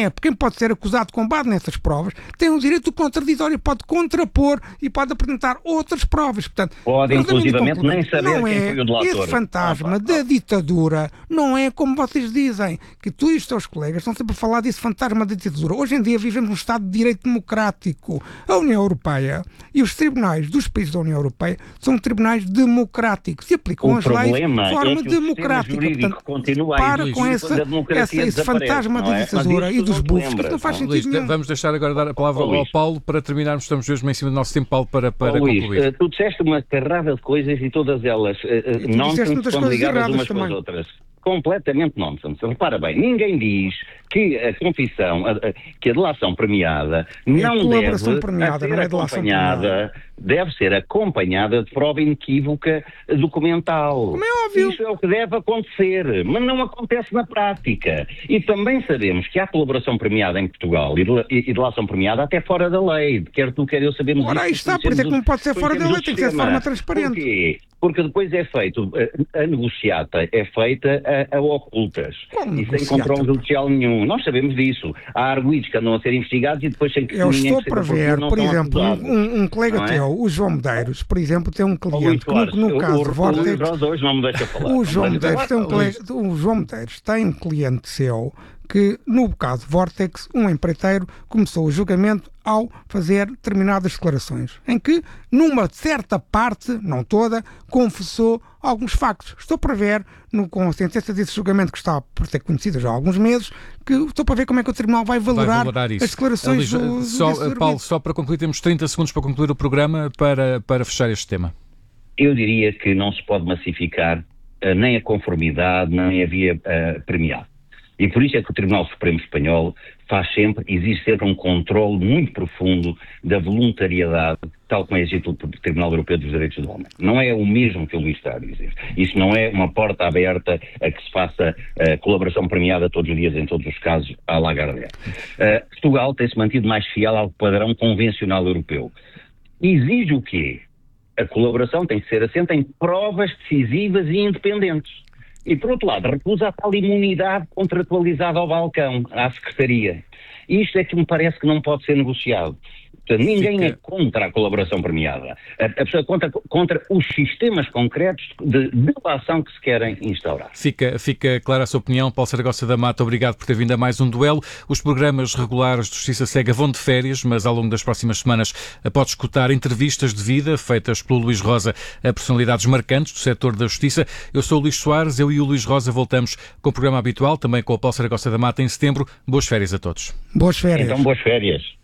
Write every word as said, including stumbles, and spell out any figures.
é? Porque quem pode ser acusado com base nessas provas tem o direito contraditório, pode contrapor e pode apresentar outras provas. Portanto, pode, inclusivamente, nem saber não quem é foi o delator. Esse fantasma ah, pá, da ditadura não é como vocês dizem, que tu e os teus colegas estão sempre a falar desse fantasma da ditadura. Hoje em dia vivemos num Estado de Direito democrático. A União Europeia e os tribunais dos países da União Europeia são tribunais democráticos e aplicam o as leis de forma é que democrática. Portanto, continua para a com essa, essa, esse fantasma da ditadura e dos bufos. Isso não faz oh, sentido Luís, nenhum. Vamos deixar agora dar a palavra oh, ao Paulo para terminarmos. Estamos mesmo em cima do noso tempo, Paulo, para, para oh, Luís, concluir. Uh, tu disseste uma carrada de coisas e todas elas uh, uh, nonsense estão ligadas umas com as outras. Completamente nonsense. Repara bem, ninguém diz que a confissão, a, a, que a delação premiada não deve premiada, ser não é acompanhada, deve ser acompanhada de prova inequívoca documental. Como é óbvio. Isso é o que deve acontecer, mas não acontece na prática. E também sabemos que há colaboração premiada em Portugal e, e, e delação premiada até fora da lei. Quer tu, quer eu sabemos isso. Ora, aí está, por isso é que não pode ser fora da lei, tem que ser de forma transparente. Porquê? Porque depois é feito, a, a negociata é feita a, a ocultas. Como e sem controle judicial nenhum. Nós sabemos disso. Há arguidos que andam a ser investigados e depois sem que eu ninguém estou para ver, por exemplo, um, um colega é? teu, o João Medeiros, por exemplo, tem um cliente que no, no caso o, Vortex... O, hoje não me deixa falar. O João Medeiros tem um falar, colega, o João Medeiros tem um cliente seu que, no caso Vortex, um empreiteiro começou o julgamento ao fazer determinadas declarações, em que, numa certa parte, não toda, confessou alguns factos. Estou para ver, no, com a sentença desse julgamento que está por ter conhecido já há alguns meses, que estou para ver como é que o Tribunal vai valorar, vai valorar as declarações Elisa, do, do só, Paulo, só para concluir, temos trinta segundos para concluir o programa para, para fechar este tema. Eu diria que não se pode massificar uh, nem a conformidade, nem a via uh, premiada. E por isso é que o Tribunal Supremo Espanhol faz sempre, existe sempre um controle muito profundo da voluntariedade, tal como é exigido pelo Tribunal Europeu dos Direitos do Homem. Não é o mesmo que o Luís está a dizer. Isso não é uma porta aberta a que se faça uh, colaboração premiada todos os dias, em todos os casos, à Lagardère. Uh, Portugal tem-se mantido mais fiel ao padrão convencional europeu. Exige o quê? A colaboração tem que ser assente em provas decisivas e independentes. E, por outro lado, recusa a tal imunidade contratualizada ao balcão, à Secretaria. Isto é que me parece que não pode ser negociado. Portanto, ninguém Fica... é contra a colaboração premiada. A, a pessoa é contra, contra os sistemas concretos de delação que se querem instaurar. Fica, fica clara a sua opinião. Paulo Saragossa da Mata, obrigado por ter vindo a mais um duelo. Os programas regulares de Justiça Cega vão de férias, mas ao longo das próximas semanas pode escutar entrevistas de vida feitas pelo Luís Rosa a personalidades marcantes do setor da Justiça. Eu sou o Luís Soares, eu e o Luís Rosa voltamos com o programa habitual, também com o Paulo Saragossa da Mata em setembro. Boas férias a todos. Boas férias. Então, boas férias.